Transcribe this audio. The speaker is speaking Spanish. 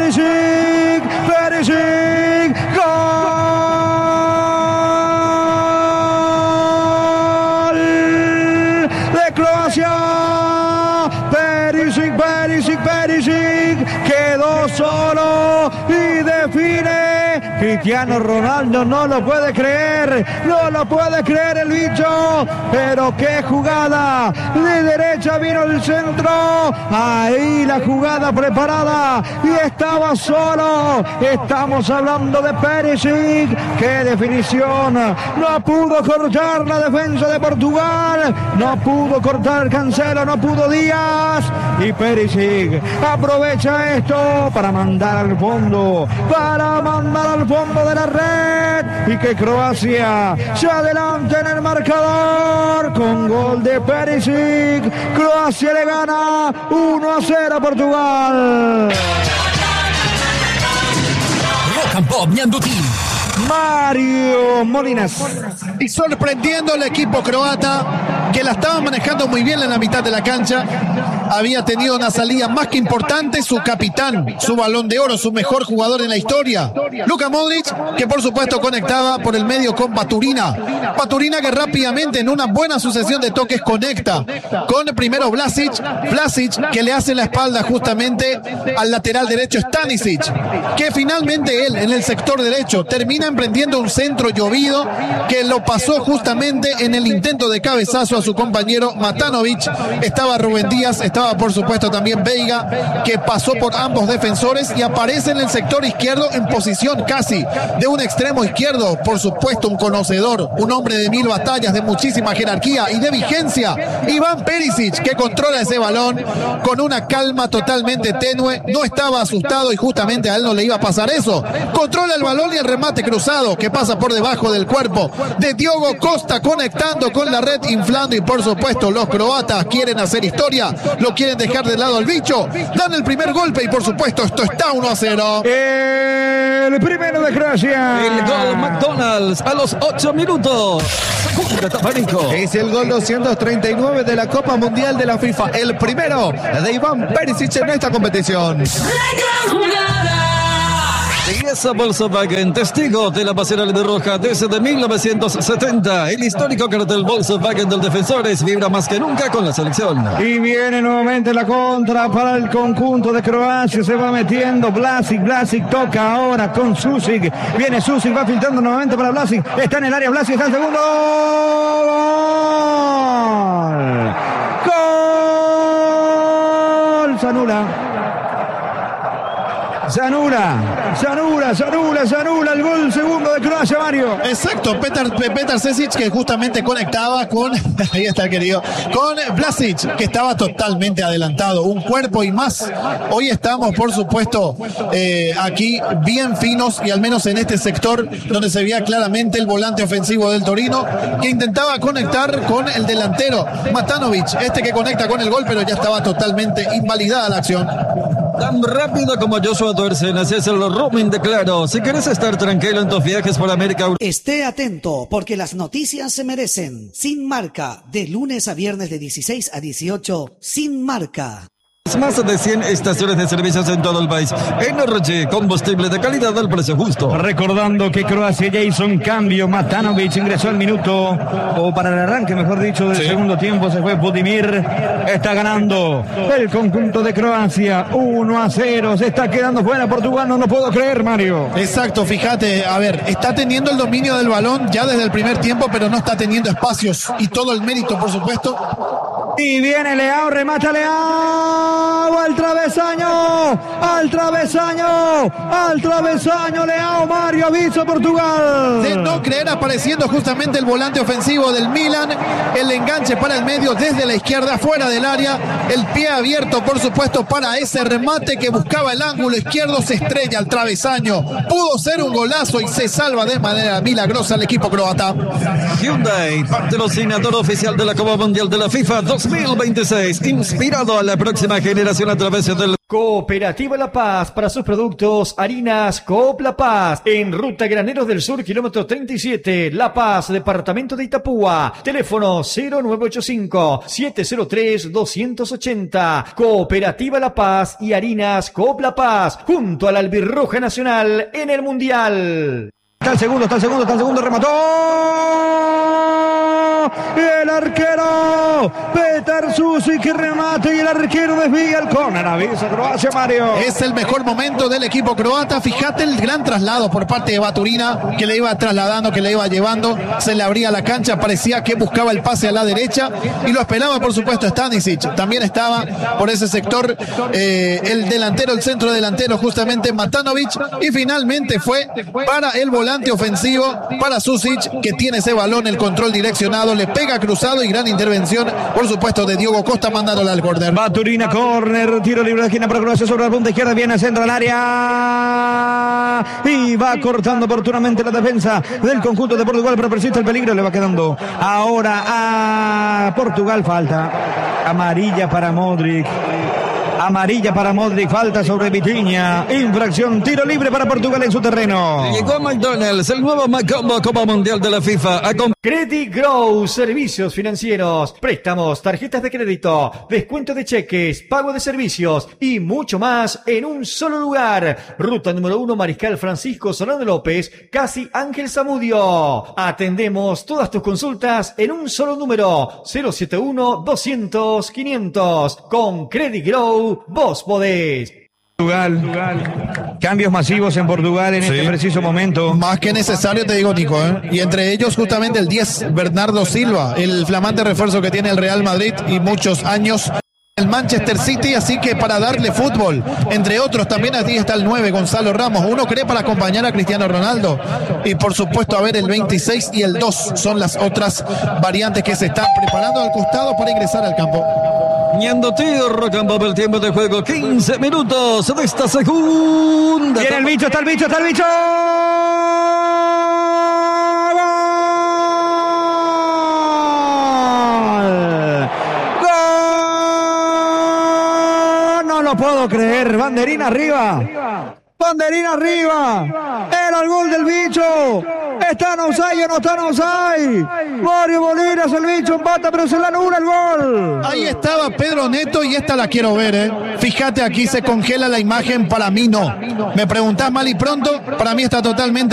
Perisic, gol de Croacia. Perisic quedó solo y define. Cristiano Ronaldo no lo puede creer el bicho, pero qué jugada, de derecha vino el centro, ahí la jugada preparada y estaba solo. Estamos hablando de Perisic, qué definición, no pudo cortar la defensa de Portugal, no pudo cortar Cancelo, no pudo Díaz, y Perisic aprovecha esto para mandar al fondo de la red, y que Croacia se adelanta en el marcador con gol de Perisic. Croacia le gana 1-0 a Portugal. Rock and Pop Ñandutí. Mario Molinas. Y sorprendiendo al equipo croata, que la estaba manejando muy bien en la mitad de la cancha. Había tenido una salida más que importante, su capitán, su Balón de Oro, su mejor jugador en la historia, Luka Modric, que por supuesto conectaba por el medio con Baturina que rápidamente en una buena sucesión de toques conecta con primero Vlasic que le hace la espalda justamente al lateral derecho Stanisic, que finalmente él en el sector derecho termina emprendiendo un centro llovido que lo pasó justamente en el intento de cabezazo a su compañero Matanovic. Estaba Rubén Díaz, estaba por supuesto también Veiga, que pasó por ambos defensores y aparece en el sector izquierdo en posición casi de un extremo izquierdo, por supuesto un conocedor, un hombre de 1000 batallas, de muchísima jerarquía y de vigencia, Iván Perisic, que controla ese balón con una calma totalmente tenue, no estaba asustado y justamente a él no le iba a pasar eso. Controla el balón y el remate cruzado que pasa por debajo del cuerpo de Diogo Costa, conectando con la red, inflando, y por supuesto los croatas quieren hacer historia, lo quieren dejar de lado al bicho, dan el primer golpe y por supuesto esto está 1-0. El primero de Croacia. El gol McDonald's a los 8 minutos. Segunda etapa, Nico. Es el gol 239 de la Copa Mundial de la FIFA. El primero de Iván Perisic en esta competición. Y esa Volkswagen, testigo de la pasión albirroja desde 1970. El histórico cartel Volkswagen del Defensores vibra más que nunca con la selección. Y viene nuevamente la contra para el conjunto de Croacia. Se va metiendo Vlasic toca ahora con Susic. Viene Susic, va filtrando nuevamente para Vlasic. Está en el área Vlasic, está el segundo. Gol. Se anula el gol segundo de Croacia, Mario. Exacto, Petar Sesic, que justamente conectaba con, ahí está el querido, con Vlasic, que estaba totalmente adelantado, un cuerpo y más. Hoy estamos, por supuesto, aquí bien finos, y al menos en este sector donde se veía claramente el volante ofensivo del Torino, que intentaba conectar con el delantero Matanovic, que conecta con el gol, pero ya estaba totalmente invalidada la acción. Tan rápido como Joshua Duersen, así es el roaming de Claro. Si quieres estar tranquilo en tus viajes por América. Esté atento, porque las noticias se merecen. Sin Marca, de lunes a viernes de 16 a 18, Sin Marca. Más de 100 estaciones de servicios en todo el país. Energy, combustible de calidad al precio justo. Recordando que Croacia ya hizo un cambio. Matanovic ingresó al minuto, o para el arranque, mejor dicho, del segundo tiempo. Se fue Budimir. Está ganando el conjunto de Croacia 1-0. Se está quedando fuera Portugal. No lo puedo creer, Mario. Exacto, fíjate, a ver, está teniendo el dominio del balón ya desde el primer tiempo, pero no está teniendo espacios, y todo el mérito, por supuesto. Y viene Leao, remata Leao. Al travesaño, Leao, Mario, aviso Portugal. De no creer, apareciendo justamente el volante ofensivo del Milan, el enganche para el medio desde la izquierda, fuera del área, el pie abierto, por supuesto, para ese remate que buscaba el ángulo izquierdo, se estrella al travesaño, pudo ser un golazo y se salva de manera milagrosa el equipo croata. Hyundai, patrocinador oficial de la Copa Mundial de la FIFA 2026, inspirado a la próxima generación a través de del... Cooperativa La Paz, para sus productos, harinas Coop La Paz, en Ruta Graneros del Sur, kilómetro 37, La Paz, departamento de Itapúa, teléfono 0985-703-280, Cooperativa La Paz y harinas Coop La Paz, junto a la Albirroja Nacional en el Mundial. Está el segundo, remató. El arquero Petar Susi que remate y el arquero desvía el córner. Avisa Croacia, Mario. Es el mejor momento del equipo croata. Fíjate el gran traslado por parte de Baturina, que le iba trasladando, que le iba llevando. Se le abría la cancha, parecía que buscaba el pase a la derecha y lo esperaba, por supuesto, Stanisic. También estaba por ese sector el delantero, el centro delantero, justamente Matanovic. Y finalmente fue para el volante ofensivo, para Susic, que tiene ese balón, el control direccionado, le pega cruzado y gran intervención, por supuesto, de Diogo Costa mandándole al córner. Baturina, córner, tiro libre de esquina para Croacia sobre la punta izquierda, viene centro al área y va cortando oportunamente la defensa del conjunto de Portugal, pero persiste el peligro, le va quedando ahora a Portugal falta. Amarilla para Modric, falta sobre Vitinha, infracción, tiro libre para Portugal en su terreno. Llegó a McDonald's, el nuevo Macombo Copa Mundial de la FIFA. Credit Grow, servicios financieros, préstamos, tarjetas de crédito, descuento de cheques, pago de servicios y mucho más en un solo lugar. Ruta número 1, Mariscal Francisco Solano López, casi Ángel Zamudio. Atendemos todas tus consultas en un solo número, 071-200-500. Con Credit Grow, vos podés. Portugal. Cambios masivos en Portugal en este preciso momento. Más que necesario, te digo, Nico, y entre ellos justamente el 10, Bernardo Silva, el flamante refuerzo que tiene el Real Madrid y muchos años el Manchester City, así que para darle fútbol, entre otros también aquí está el 9, Gonzalo Ramos, uno cree para acompañar a Cristiano Ronaldo, y por supuesto a ver el 26 y el 2 son las otras variantes que se están preparando al costado para ingresar al campo. Ñando Tierra, campo el tiempo de juego, 15 minutos de esta segunda. Viene el bicho, está el bicho. No lo puedo creer, banderina arriba. Era el gol del bicho. ¿Está en offside o no está en offside? Mario Molina es el bicho, empata, pero se le anula el gol. Ahí estaba Pedro Neto y esta la quiero ver, Fíjate, aquí se congela la imagen, para mí no. Me preguntás mal y pronto, para mí está totalmente